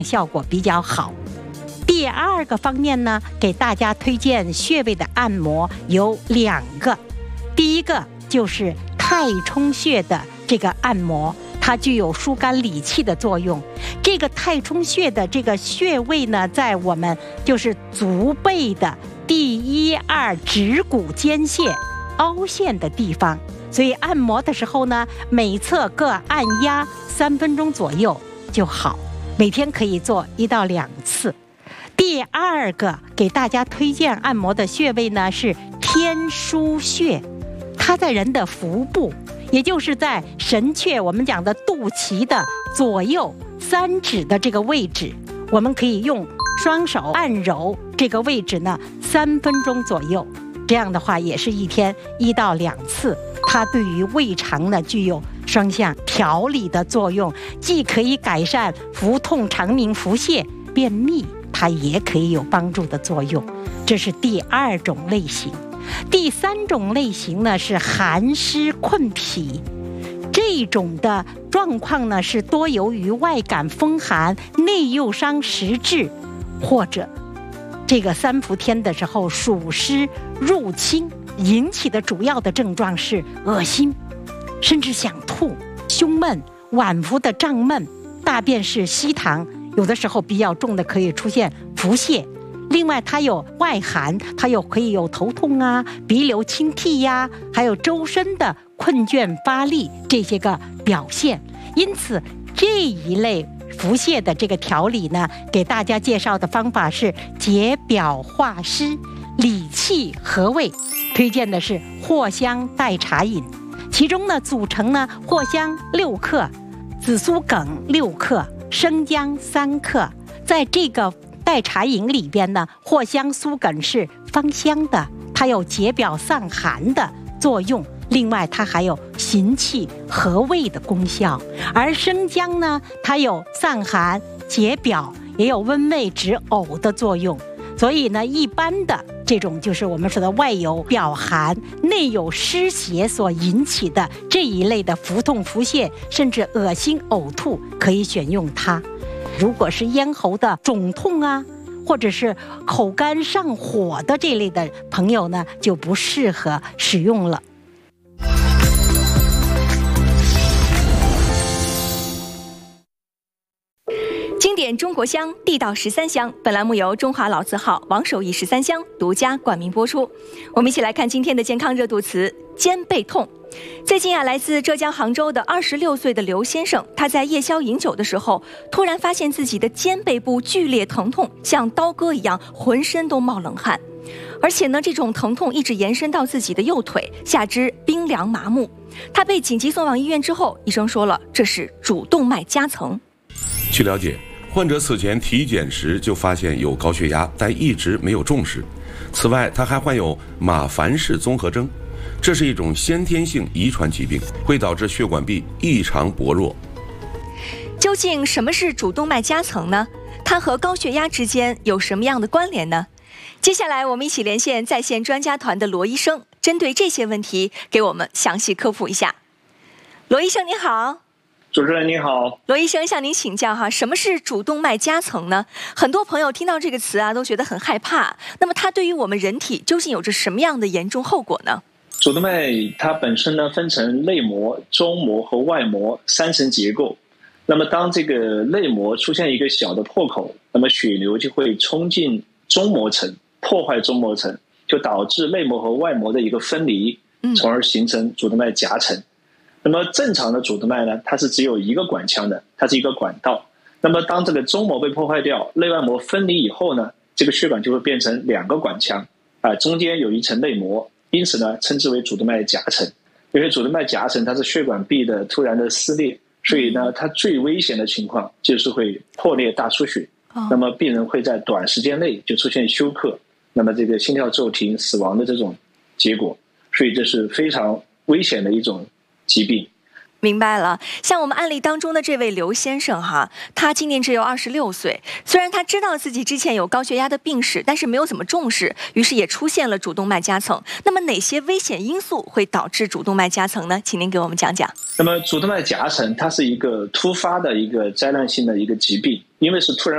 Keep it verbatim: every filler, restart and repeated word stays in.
效果比较好。第二个方面呢，给大家推荐穴位的按摩有两个，第一个就是太冲穴的这个按摩，它具有疏肝理气的作用。这个太冲穴的这个穴位呢，在我们就是足背的第一二指骨间隙凹陷的地方，所以按摩的时候呢，每侧各按压三分钟左右就好，每天可以做一到两次。第二个给大家推荐按摩的穴位呢是天枢穴，它在人的腹部，也就是在神阙我们讲的肚脐的左右三指的这个位置，我们可以用双手按揉这个位置呢三分钟左右，这样的话也是一天一到两次。它对于胃肠呢具有双向调理的作用，既可以改善腹痛、肠鸣、腹泻、便秘，它也可以有帮助的作用。这是第二种类型。第三种类型呢是寒湿困脾，这种的状况呢是多由于外感风寒、内诱伤实质，或者这个三伏天的时候暑湿入侵引起的主要的症状是恶心，甚至想吐、胸闷、脘腹的胀闷，大便是稀溏，有的时候比较重的可以出现腹泻。另外它有外寒，它有可以有头痛啊、鼻流清涕呀、啊，还有周身的困倦乏力这些个表现。因此这一类腹泻的这个调理呢，给大家介绍的方法是解表化湿、理气和胃，推荐的是藿香代茶饮。其中呢组成呢藿香六克、紫苏梗六克、生姜三克。在这个代茶饮里边呢，藿香苏梗是芳香的，它有解表散寒的作用，另外它还有行气和胃的功效。而生姜呢，它有散寒解表，也有温胃止呕的作用。所以呢，一般的这种就是我们说的外有表寒、内有湿邪所引起的这一类的腹痛、腹泻，甚至恶心呕吐，可以选用它。如果是咽喉的肿痛啊，或者是口干上火的这类的朋友呢，就不适合使用了。 经典中国香，地道十三香。本栏目由中华老字号王守义十三香独家冠名播出。我们一起来看今天的健康热度词：肩背痛。最近啊，来自浙江杭州的二十六岁的刘先生，他在夜宵饮酒的时候，突然发现自己的肩背部剧烈疼痛，像刀割一样，浑身都冒冷汗。而且呢，这种疼痛一直延伸到自己的右腿，下肢冰凉麻木。他被紧急送往医院之后，医生说了，这是主动脉夹层。 据了解，患者此前体检时就发现有高血压，但一直没有重视。此外，他还患有马凡氏综合征，这是一种先天性遗传疾病，会导致血管壁异常薄弱。 究竟什么是主动脉夹层呢？它和高血压之间有什么样的关联呢？接下来我们一起连线在线专家团的罗医生，针对这些问题给我们详细科普一下。罗医生您好。 主持人您好。 罗医生向您请教哈，什么是主动脉夹层呢？很多朋友听到这个词啊，都觉得很害怕。那么它对于我们人体究竟有着什么样的严重后果呢？ 主动脉它本身呢分成内膜、中膜和外膜三层结构。那么当这个内膜出现一个小的破口，那么血流就会冲进中膜层，破坏中膜层，就导致内膜和外膜的一个分离，从而形成主动脉夹层。那么正常的主动脉呢，它是只有一个管腔的，它是一个管道。那么当这个中膜被破坏掉，内外膜分离以后呢，这个血管就会变成两个管腔啊，中间有一层内膜，因此呢称之为主动脉夹层。因为主动脉夹层它是血管壁的突然的撕裂，所以呢它最危险的情况就是会破裂大出血，那么病人会在短时间内就出现休克，那么这个心跳骤停死亡的这种结果，所以这是非常危险的一种疾病。 明白了，像我们案例当中的这位刘先生哈，他今年只有二十六岁，虽然他知道自己之前有高血压的病史，但是没有怎么重视，于是也出现了主动脉夹层。那么哪些危险因素会导致主动脉夹层呢？请您给我们讲讲。 那么主动脉夹层它是一个突发的一个灾难性的一个疾病，因为是突然